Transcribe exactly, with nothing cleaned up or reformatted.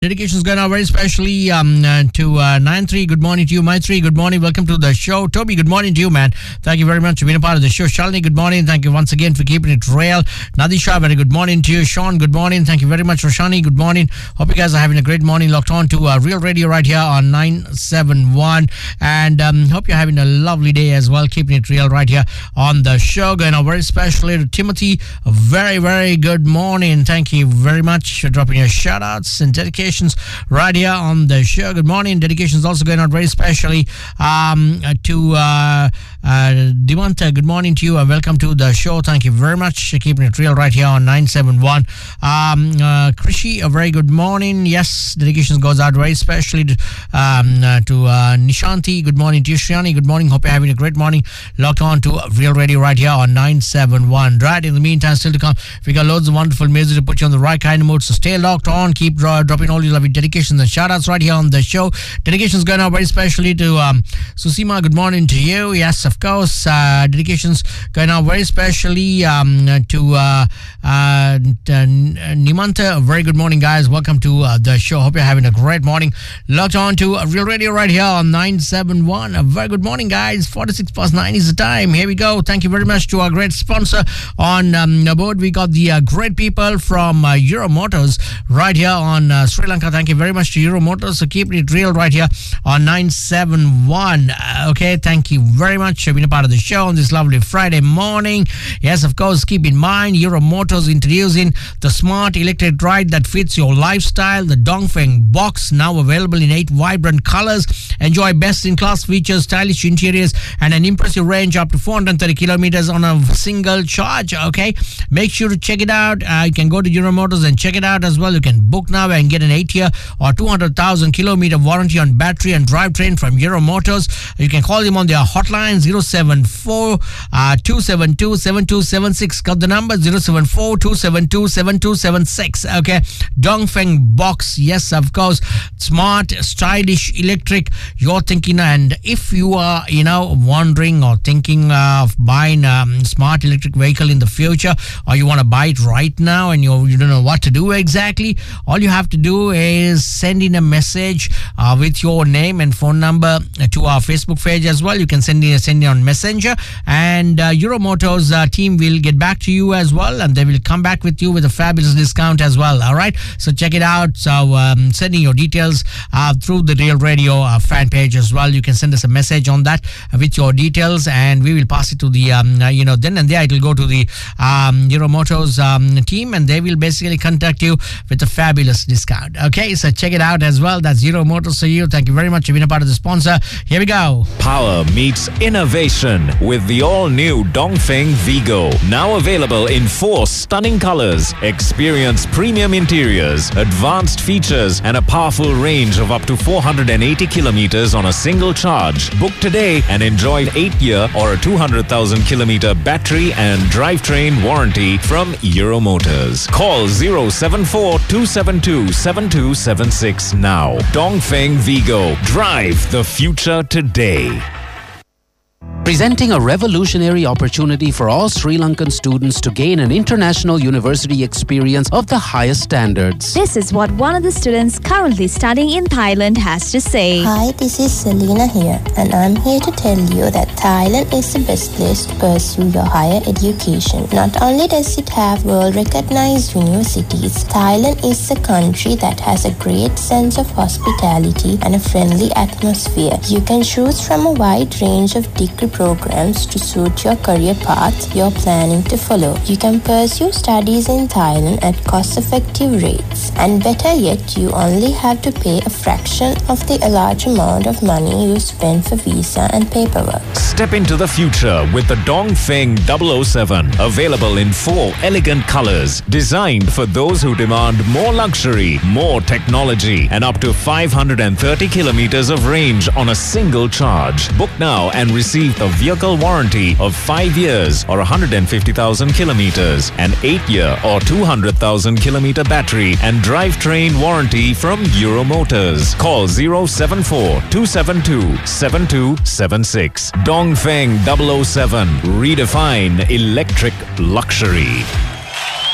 Dedications going out very specially um, uh, to uh, nine three. Good morning to you, Maitri. Good morning. Welcome to the show. Toby, good morning to you, man. Thank you very much for being a part of the show. Shalini, good morning. Thank you once again for keeping it real. Nadisha, very good morning to you. Sean, good morning. Thank you very much. Roshani, good morning. Hope you guys are having a great morning. Locked on to uh, Real Radio right here on nine seven one. And um, hope you're having a lovely day as well. Keeping it real right here on the show. Going out very specially to Timothy. A very, very good morning. Thank you very much for dropping your shout outs and dedications right here on the show. Good morning. Dedications also going out very specially um, to uh, uh, Dimanta. Good morning to you. Uh, welcome to the show. Thank you very much for keeping it real right here on nine seven one. Um, uh, Krishi, a very good morning. Yes, dedications goes out very specially to, um, uh, to uh, Nishanti. Good morning to you, Shriyani. Good morning. Hope you're having a great morning. Locked on to Real Radio right here on nine seven one. Right, in the meantime, still to come, we got loads of wonderful music to put you on the right kind of mood. So stay locked on. Keep draw, dropping all your lovely dedications and shout outs right here on the show. Dedications going out very specially to um, Susima. Good morning to you. Yes, of course. Uh, dedications going out very specially um, to uh, uh, Nimanta. A very good morning, guys. Welcome to uh, the show. Hope you're having a great morning. Locked on to uh, Real Radio right here on nine seven one. A very good morning, guys. forty-six past nine is the time. Here we go. Thank you very much to our great sponsor on um, board. We got the uh, great people from uh, Euro Motors right here on uh, Sri Lanka. Thank you very much to Euro Motors. So keep it real right here on nine seven one. Uh, okay, thank you very much for being a part of the show on this lovely Friday morning. Yes, of course, keep in mind Euro Motors introducing the smart electric ride that fits your lifestyle. The Dongfeng Box, now available in eight vibrant colors. Enjoy best-in-class features, stylish interiors, and an impressive range up to four hundred thirty kilometers on a single charge. Okay, make sure to check it out. Uh, you can go to Euro Motors and check it out as well. You can book now and get an eight-year or two hundred thousand kilometer warranty on battery and drivetrain from Euro Motors. You can call them on their hotline zero seven four, two seven two, seven two seven six. Got the number zero seven four, two seven two, seven two seven six. Okay, Dongfeng Box. Yes, of course. Smart, stylish, electric. You're thinking, and if you are, you know, wondering or thinking of buying a um, smart electric vehicle in the future, or you want to buy it right now and you you don't know what to do exactly, all you have to do is send in a message uh, with your name and phone number to our Facebook page as well. You can send in send in on Messenger, and uh, Euro Motors uh, team will get back to you as well, and they will come back with you with a fabulous discount as well. All right, so check it out. So um, send in your details uh, through the Real Radio uh, fan page as well. You can send us a message on that uh, with your details, and we will pass it to the um, uh, you know then and there it will go to the um, Euro Motors um, team, and they will basically contact you with a fabulous discount. Okay, so check it out as well. That's Euro Motors for you. Thank you very much for being a part of the sponsor. Here we go. Power meets innovation with the all-new Dongfeng Vigo. Now available in four stunning colors. Experience premium interiors, advanced features, and a powerful range of up to four hundred eighty kilometers on a single charge. Book today and enjoy eight-year or a two hundred thousand kilometer battery and drivetrain warranty from Euro Motors. Call zero seven four, two seven two, seven two seven six now. Dongfeng Vigo. Drive the future today. Presenting a revolutionary opportunity for all Sri Lankan students to gain an international university experience of the highest standards. This is what one of the students currently studying in Thailand has to say. Hi, this is Selena here, and I'm here to tell you that Thailand is the best place to pursue your higher education. Not only does it have world-recognized universities, Thailand is a country that has a great sense of hospitality and a friendly atmosphere. You can choose from a wide range of degree programs to suit your career path you're planning to follow. You can pursue studies in Thailand at cost-effective rates, and better yet, you only have to pay a fraction of the large amount of money you spend for visa and paperwork. Step into the future with the Dongfeng double oh seven, available in four elegant colors, designed for those who demand more luxury, more technology, and up to five hundred thirty kilometers of range on a single charge. Book now and receive a vehicle warranty of five years or one hundred fifty thousand kilometers, an eight-year or two hundred thousand kilometer battery and drivetrain warranty from Euro Motors. Call zero seven four, two seven two, seven two seven six. Dongfeng double oh seven. Redefine electric luxury.